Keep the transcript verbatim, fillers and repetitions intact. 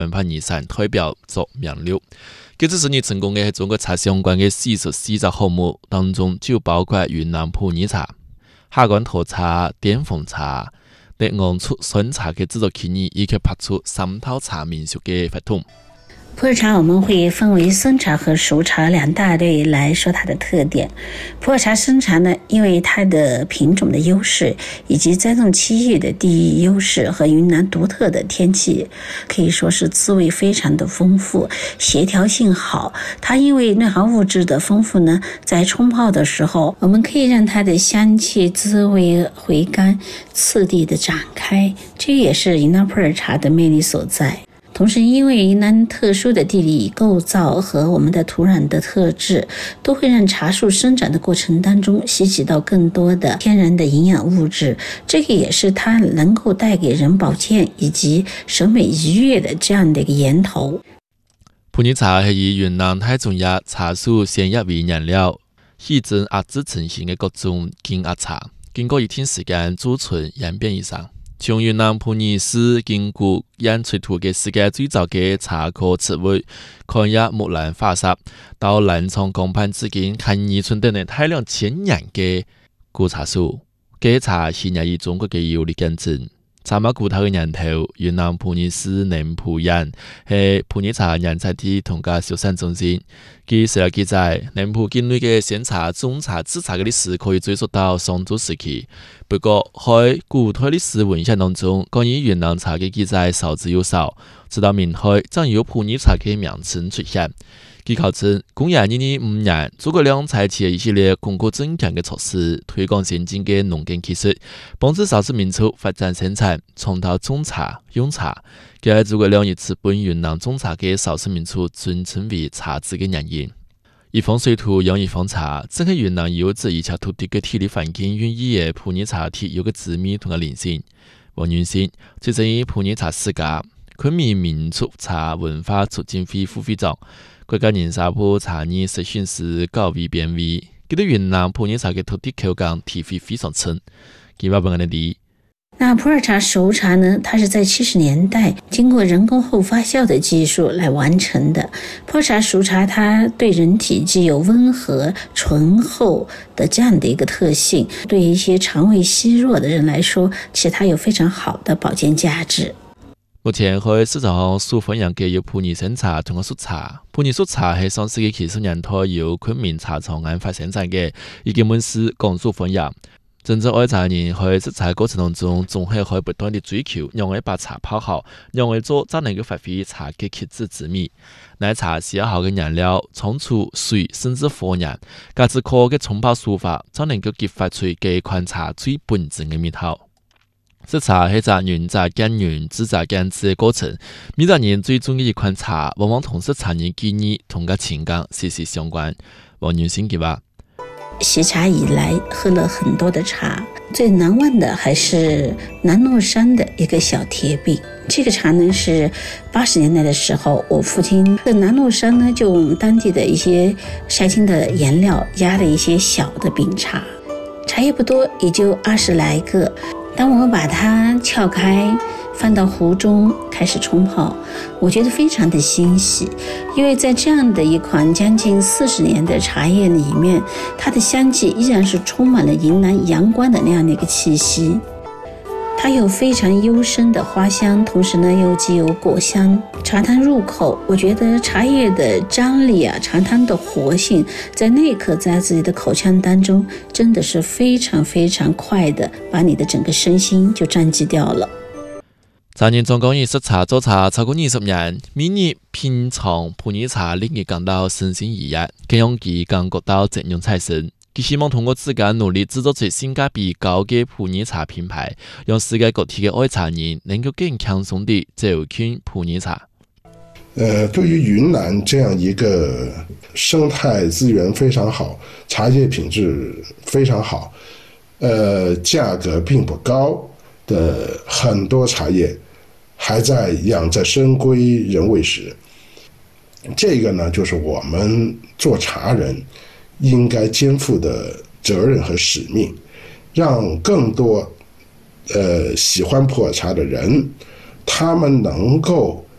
文化遗產代表作名錄。佢這十年成功嘅係中國茶相關嘅四十四隻項目，當中就包括雲南普洱茶、下關沱茶、滇紅茶、德昂出酸茶嘅製作企業，以及拍出三套茶民宿嘅活動。 普洱茶我们会分为生茶和熟茶两大类来说它的特点。普洱茶生茶呢，因为它的品种的优势，以及栽种期域的地域优势和云南独特的天气，可以说是滋味非常的丰富，协调性好。它因为内含物质的丰富呢，在冲泡的时候，我们可以让它的香气滋味回甘，次第的展开，这也是云南普洱茶的魅力所在。同时，因为云南特殊的地理构造和我们的土壤的特质，都会让茶树生长的过程当中吸取到更多的天然的营养物质，这个也是它能够带给人保健以及审美愉悦的这样的一个源头。 普洱茶係以雲南太重葉茶樹鮮葉為原料，現正壓製成型嘅各種精壓茶，經過一定時間贮存演變而成。從雲南普洱市經過演出土嘅世界最早嘅茶科詞彙，抗日木蘭花煞，到南昌江畔至今看二村等嘅大量千年嘅古茶樹，嘅茶係日以中國嘅有力見證。茶馬古頭嘅年頭，雲南普洱市寧浦縣係普洱茶原產地同個生產中心。據史料記載，寧浦境內嘅鮮茶、種茶、製茶嘅歷史可以追溯到商周時期。不過，喺古代歷史文獻當中，關於雲南茶嘅記載少之又少。直到明代，才有普洱茶嘅名稱出現。據考證，公元二零五年，諸葛亮採取一系列鞏固政權嘅措施，推廣先進嘅農耕技術，幫助少數民族發展生產，從頭種茶、用茶。佢係諸葛亮一次本雲南種茶嘅少數民族尊稱為茶字嘅原因。一方水土養一方茶，正係雲南優質而且土地嘅地理環境允許嘅普洱茶體有個滋味同個靈性。王元先最正以普洱茶世家，昆明民俗茶文化促進會副會長。國家人沙普茶葉實訓師高位編委，佢對雲南普洱茶嘅土地口感體會非常深。佢話本案的那普洱茶熟茶呢，它是在七十年代经过人工后发酵的技术来完成的。普洱茶熟茶它对人体具有温和醇厚的这样的一个特性，对一些肠胃虚弱的人来说，其实它有非常好的保健价值。 目前喺市場上所分享嘅有普洱生茶同埋熟茶。普洱熟茶係上世紀七十年代由昆明茶廠研發生產嘅，已經滿市廣受歡迎。真正愛茶人喺製茶過程當中，總係可以不斷地追求，讓我把茶泡好，讓我做才能夠發揮茶嘅極致之美。奶茶是要好嘅原料，倉促、水甚至火焰，加之可嘅沖泡手法，才能夠激發出嘅款茶最本質嘅味道。製茶係雜園雜耕園製茶耕製嘅過程，每個人最中意一款茶，往往同製茶人記憶同個情感息息相關。王元先佢話： 習茶以來，喝了很多的茶，最難忘的還是南麓山的一個小鐵餅。這個茶呢是八十年代的時候，我父親在南麓山呢就用當地的一些曬青的顏料壓了一些小的餅茶，茶葉不多，也就二十來個。當我把它撬開，放到壺中開始沖泡，我覺得非常的欣喜，因為在這樣的一款將近四十年的茶葉裏面，它的香氣依然是充滿了雲南陽光的那樣的一個氣息。它有非常幽深的花香，同時呢又具有果香。茶湯入口，我覺得茶葉的張力啊，茶湯的活性，在那一刻在自己的口腔當中，真的是非常非常快的，把你的整個身心就佔據掉了。 茶人總講以識茶做茶超過二十年，每日品嘗普洱茶令佢感到身心愉悅，更讓佢感覺到正用產生。佢希望通過自家努力製作出性價比高嘅普洱茶品牌，讓世界各地嘅愛茶人能夠更輕鬆地走進普洱茶。 呃，對於雲南這樣一個生態資源非常好、茶葉品質非常好、呃，價格並不高的很多茶葉，還在養在深閨人未識。這個呢，就是我們做茶人應該肩負的責任和使命，讓更多呃喜歡普洱茶的人，他們能夠